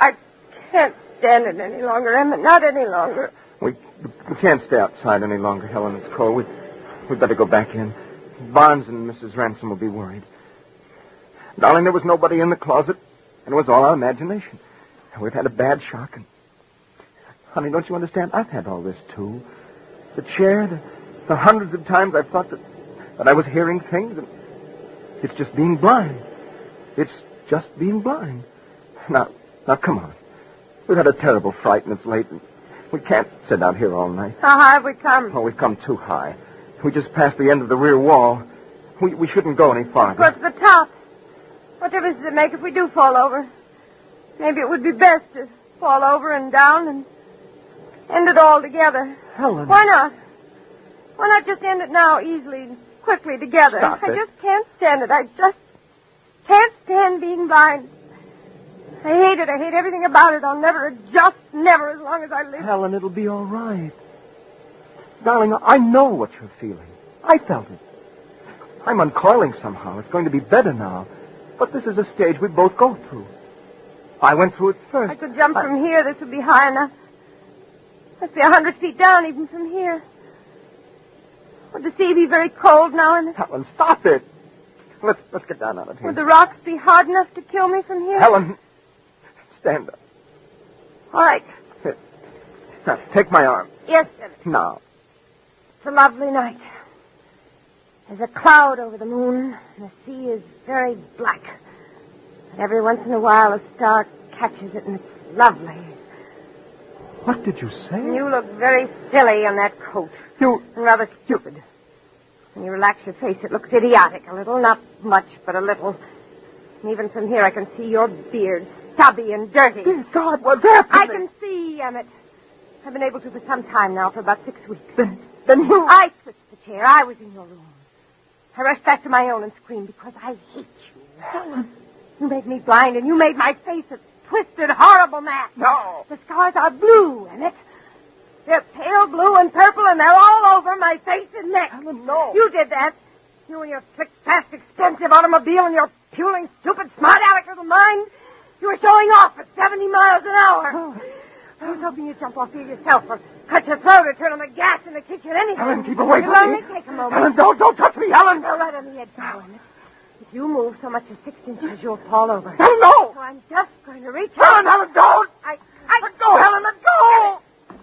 I can't stand it any longer, Emmett. Not any longer. We can't stay outside any longer, Helen. It's cold. We'd better go back in. Barnes and Mrs. Ransom will be worried. Darling, there was nobody in the closet, and it was all our imagination. We've had a bad shock. And honey, don't you understand? I've had all this, too. The chair, the hundreds of times I've thought that I was hearing things, and it's just being blind. It's just being blind. Now, come on. We've had a terrible fright, and it's late, and we can't sit out here all night. How high have we come? Oh, we've come too high. We just passed the end of the rear wall. We shouldn't go any farther. Go to the top. What difference does it make if we do fall over? Maybe it would be best to fall over and down and end it all together. Helen. Why not? Why not just end it now, easily, quickly, together? Stop it. I just can't stand it. I just can't stand being blind. I hate it. I hate everything about it. I'll never adjust, never, as long as I live. Helen, it'll be all right. Darling, I know what you're feeling. I felt it. I'm uncoiling somehow. It's going to be better now. But this is a stage we both go through. I went through it first. I could jump from here. This would be high enough. Must be 100 feet down, even from here. Would the sea be very cold now? And Helen, stop it. Let's get down out of here. would the rocks be hard enough to kill me from here? Helen, stand up. All right. Here. Now, take my arm. Yes, sir. Now. It's a lovely night. There's a cloud over the moon, and the sea is very black. But every once in a while, a star catches it, and it's lovely. What did you say? You look very silly in that coat. You... And rather stupid. When you relax your face, it looks idiotic a little. Not much, but a little. And even from here, I can see your beard, stubby and dirty. Dear God, what's happening? I can see, Emmett. I've been able to for some time now, for about 6 weeks. Then you... I switched the chair. I was in your room. I rushed back to my own and screamed because I hate you. Helen. You made me blind, and you made my face a twisted, horrible mask. No. The scars are blue, Emmett. They're pale blue and purple, and they're all over my face and neck. Helen, no. You did that. You and your slick, fast, expensive automobile and your puling, stupid, smart-aleck little mind. You were showing off at 70 miles an hour. Oh. I was hoping you'd jump off here yourself or cut your throat or turn on the gas in the kitchen, anything. Helen, keep away You'll from me. only take a moment. Helen, don't touch me, Helen. Go right on the edge now, Emmett. If you move so much as 6 inches, you'll fall over. Helen, no. So I'm just going to reach Helen, out. Helen, don't. I... Let go, Helen, let